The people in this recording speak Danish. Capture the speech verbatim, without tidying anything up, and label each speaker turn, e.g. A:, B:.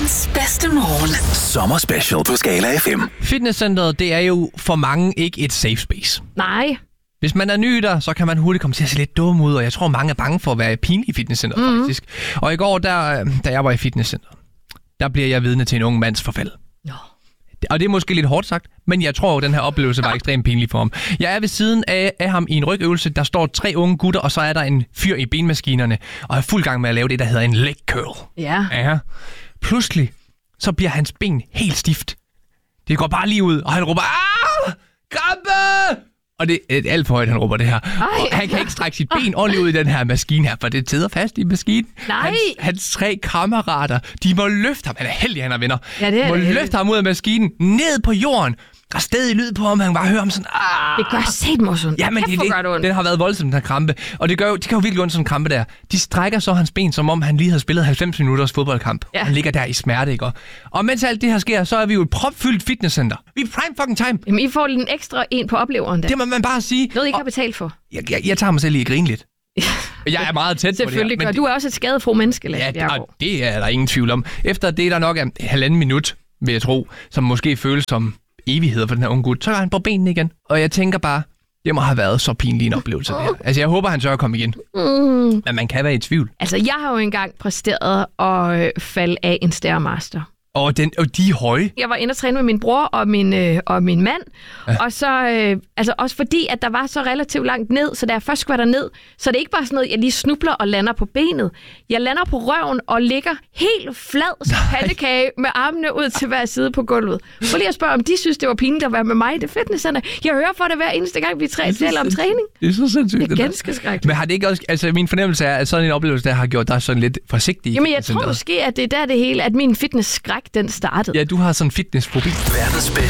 A: Verdens bedste morgen.
B: Sommer special på Skala F M.
C: Fitnesscenteret, det er jo for mange ikke et safe space.
D: Nej.
C: Hvis man er ny der, så kan man hurtigt komme til at se lidt dum ud, og jeg tror, mange er bange for at være pinlig i fitnesscenteret, mm-hmm. faktisk. Og i går, der, da jeg var i fitnesscenteret, der bliver jeg vidne til en ung mands forfald.
D: Nå.
C: Og det er måske lidt hårdt sagt, men jeg tror, at den her oplevelse var ekstremt pinlig for ham. Jeg er ved siden af, af ham i en rygøvelse. Der står tre unge gutter, og så er der en fyr i benmaskinerne, og er fuld gang med at lave det, der hedder en leg curl.
D: Ja.
C: Ja. Pludselig, så bliver hans ben helt stift. Det går bare lige ud, og han råber, ah! Krampe! Og det er alt for højt, han råber det her. Og han kan ikke strække sit ben ordentligt ud i den her maskine her, for det sidder fast i maskinen.
D: Nej.
C: Hans, hans tre kammerater, de må løfte ham. Han er heldig, han er venner.
D: Ja, det er
C: må
D: det
C: løfte ham ud af maskinen, ned på jorden. Der er stadig lyd på ham, han kan bare høre ham sådan, ah!
D: Det gør set mig sådan.
C: Ja, men det, det, den har været voldsomt, den her krampe. Og det gør jo, de kan jo virkelig ondt, sådan en krampe der. De strækker så hans ben, som om han lige havde spillet halvfems minutters fodboldkamp. Ja. Han ligger der i smerte, ikke? Og mens alt det her sker, så er vi jo et propfyldt fitnesscenter. Vi er prime fucking time.
D: Jamen, I får lige en ekstra en på opleveren der.
C: Det må man bare sige.
D: Noget, I ikke har betalt for.
C: Jeg, jeg, jeg tager mig selv lige at grine lidt. Jeg er meget tæt på det her.
D: Selvfølgelig gør. Du er også et skadefro menneske, Lasse
C: Ja,
D: Bjerregaard.
C: det er der ingen tvivl om. Efter det, der nok er halvanden minut, vil jeg tro, som måske føles som evigheder for den her unge gut, så er han på benene igen. Og jeg tænker bare, det må have været så pinlig en oplevelse det her. Altså, jeg håber, han tør at komme igen. Mm. Men man kan være i tvivl.
D: Altså, jeg har jo engang præsteret at falde af en Stairmaster.
C: Og, den, og de er høje.
D: Jeg var inde og træne med min bror og min, øh, og min mand. Ja. Og så, øh, altså også fordi, at der var så relativt langt ned, så da jeg først var der ned, så det er ikke bare sådan noget, jeg lige snubler og lander på benet. Jeg lander på røven og ligger helt flad som pandekage med armene ud til hver side på gulvet. For lige at spørge, om de synes, det var pinligt at være med mig i det fitnesscenter. Jeg hører for det hver eneste gang, vi træ- taler om træning.
C: Det er så sindssygt.
D: Det er ganske skrækkeligt.
C: Men har det ikke også, altså min fornemmelse er, at sådan en oplevelse, der har gjort dig sådan lidt forsigtig.
D: Jamen jeg tror måske, at det er der det hele, at min fitnessskræk, den startede.
C: Ja, du har sådan en fitnessfobi.
B: Verdens bedste